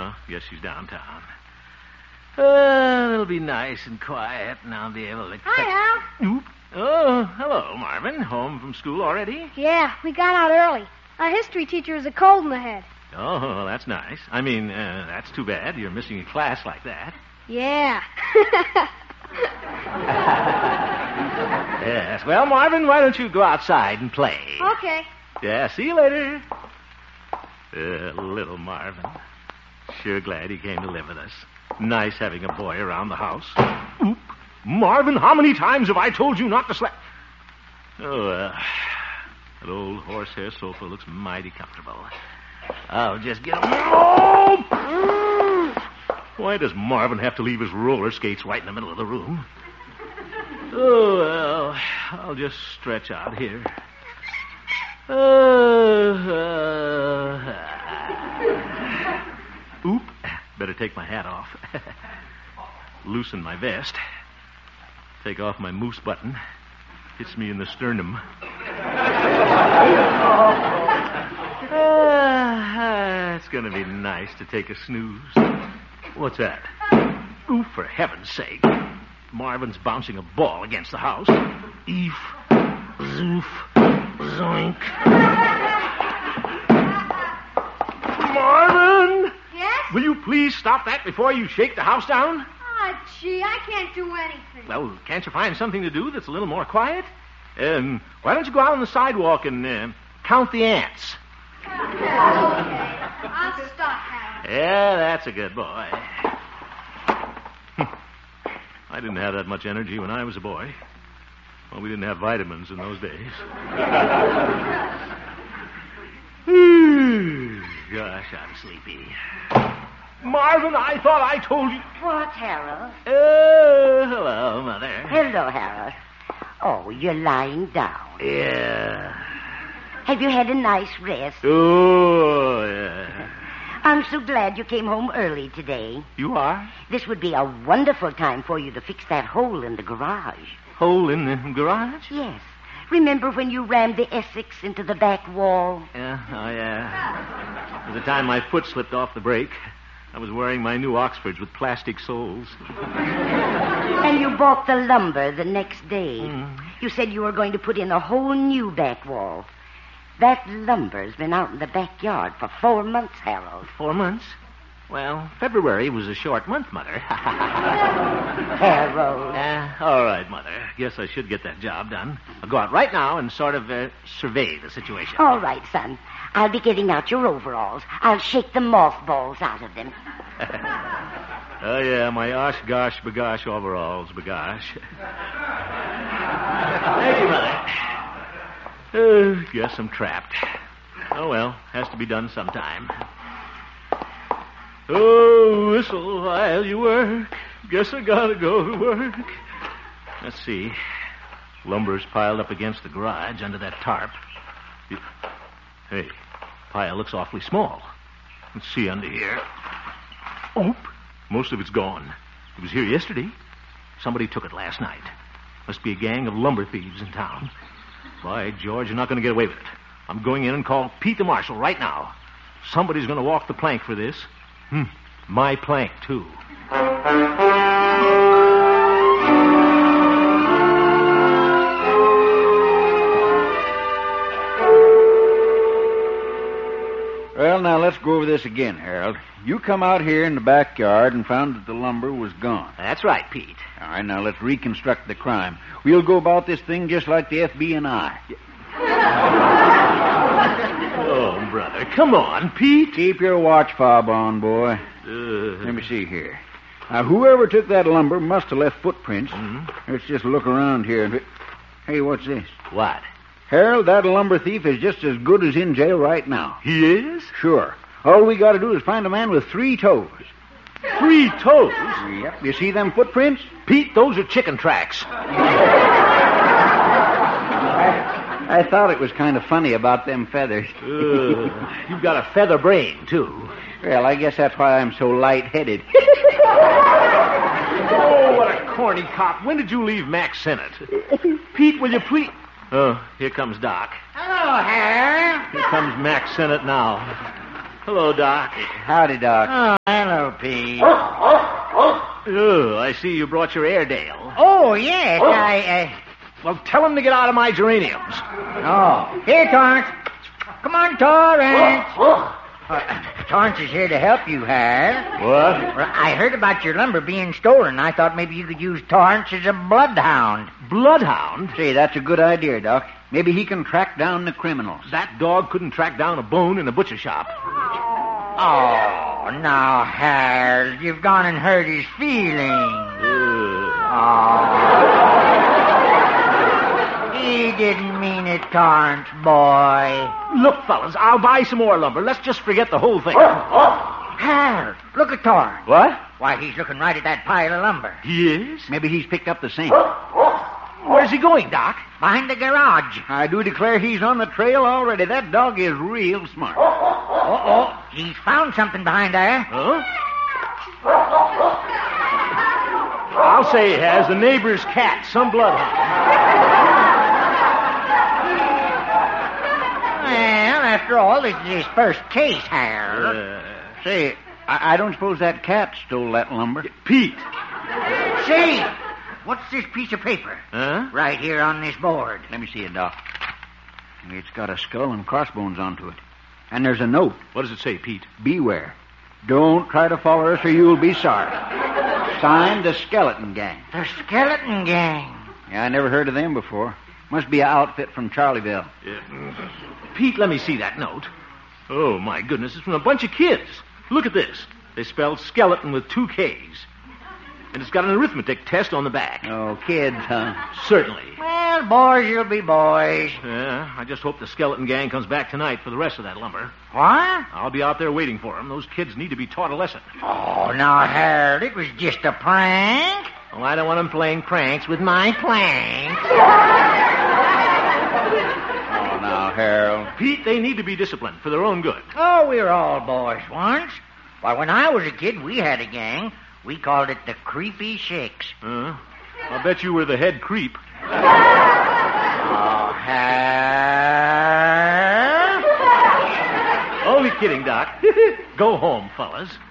Oh, guess she's downtown. It'll be nice and quiet, and I'll be able to... Hi, Al. Oop. Oh, hello, Marvin. Home from school already? Yeah, we got out early. Our history teacher has a cold in the head. Oh, that's nice. I mean, that's too bad. You're missing a class like that. Yeah. Yes. Well, Marvin, why don't you go outside and play? Okay. Yeah, see you later. Little Marvin. Sure glad he came to live with us. Nice having a boy around the house. Oop. Marvin, how many times have I told you not to slap? Oh, that old horsehair sofa looks mighty comfortable. I'll just get him. Oh! Why does Marvin have to leave his roller skates right in the middle of the room? Oh, well, I'll just stretch out here. Oop. Better take my hat off. Loosen my vest. Take off my moose button. Hits me in the sternum. It's going to be nice to take a snooze. What's that? Ooh, for heaven's sake. Marvin's bouncing a ball against the house. Eef. Zoof. Zoink. Marvin! Yes? Will you please stop that before you shake the house down? Oh, gee, I can't do anything. Well, can't you find something to do that's a little more quiet? Why don't you go out on the sidewalk and count the ants? Okay. I'll stop, Hal. Yeah, that's a good boy. I didn't have that much energy when I was a boy. Well, we didn't have vitamins in those days. Gosh, I'm sleepy. Marvin, I thought I told you... What, Harold? Hello, Mother. Hello, Harold. Oh, you're lying down. Yeah. Have you had a nice rest? Oh, yeah. I'm so glad you came home early today. You are? This would be a wonderful time for you to fix that hole in the garage. Hole in the garage? Yes. Remember when you rammed the Essex into the back wall? Yeah, oh, yeah. At the time my foot slipped off the brake, I was wearing my new Oxfords with plastic soles. And you bought the lumber the next day. You said you were going to put in a whole new back wall. That lumber's been out in the backyard for 4 months, Harold. 4 months? Well, February was a short month, Mother. Harold. All right, Mother. Guess I should get that job done. I'll go out right now and sort of survey the situation. All right, son. I'll be getting out your overalls. I'll shake the mothballs out of them. Oh, yeah, my osh, gosh, bagosh overalls, bagosh. Thank you, Mother. Guess I'm trapped. Oh, well, has to be done sometime. Oh, whistle while you work. Guess I gotta go to work. Let's see. Lumber's piled up against the garage under that tarp. Hey, pile looks awfully small. Let's see under here. Oh, most of it's gone. It was here yesterday. Somebody took it last night. Must be a gang of lumber thieves in town. By George, you're not going to get away with it. I'm going in and call Pete the Marshal right now. Somebody's going to walk the plank for this. My plank, too. Well, now, let's go over this again, Harold. You come out here in the backyard and found that the lumber was gone. That's right, Pete. All right, now, let's reconstruct the crime. We'll go about this thing just like the FBI. Oh, brother, come on, Pete. Keep your watch fob on, boy. Let me see here. Now, whoever took that lumber must have left footprints. Let's just look around here. Hey, what's this? What? Harold, that lumber thief is just as good as in jail right now. He is? Sure. All we got to do is find a man with 3 toes. 3 toes? Yep. You see them footprints? Pete, those are chicken tracks. I thought it was kind of funny about them feathers. You've got a feather brain, too. Well, I guess that's why I'm so light-headed. Oh, what a corny cop. When did you leave Mac Sennett? Pete, will you please... Oh, here comes Doc. Hello, Harold. Here comes Mac Sennett now. Hello, Doc. Howdy, Doc. Oh, Pete. Oh, I see you brought your Airedale. Oh, yes, Well, tell him to get out of my geraniums. Oh. Here, Torrance. Come on, Torrance. Torrance is here to help you, Hal. What? Well, I heard about your lumber being stolen. I thought maybe you could use Torrance as a bloodhound. Bloodhound? Say, that's a good idea, Doc. Maybe he can track down the criminals. That dog couldn't track down a bone in a butcher shop. Oh, now, Hal, you've gone and hurt his feelings. He didn't mean it, Torrance, boy. Look, fellas, I'll buy some more lumber. Let's just forget the whole thing. Hal, look at Torrance. What? Why, he's looking right at that pile of lumber. He is? Maybe he's picked up the same. Where's he going, Doc? Behind the garage. I do declare he's on the trail already. That dog is real smart. Uh-oh. He's found something behind there. Huh? I'll say he has. The neighbor's cat. Some bloodhound. Well, after all, this is his first case, Hal. Say, I don't suppose that cat stole that lumber. Pete. Say, what's this piece of paper? Huh? Right here on this board. Let me see it, Doc. It's got a skull and crossbones onto it. And there's a note. What does it say, Pete? Beware. Don't try to follow us or you'll be sorry. Signed, the Skeleton Gang. The Skeleton Gang. Yeah, I never heard of them before. Must be an outfit from Charlieville. Pete, let me see that note. Oh, my goodness, it's from a bunch of kids. Look at this. They spelled skeleton with 2 Ks. And it's got an arithmetic test on the back. Oh, kids, huh? Certainly. Well, boys, you'll be boys. Yeah, I just hope the Skeleton Gang comes back tonight for the rest of that lumber. What? I'll be out there waiting for them. Those kids need to be taught a lesson. Oh, now, Harold, it was just a prank. Well, I don't want them playing pranks with my planks. Oh, now, Harold. Pete, they need to be disciplined for their own good. Oh, we were all boys once. Why, when I was a kid, we had a gang. We called it the Creepy Six. I bet you were the head creep. Oh, Hal. Only kidding, Doc. Go home, fellas.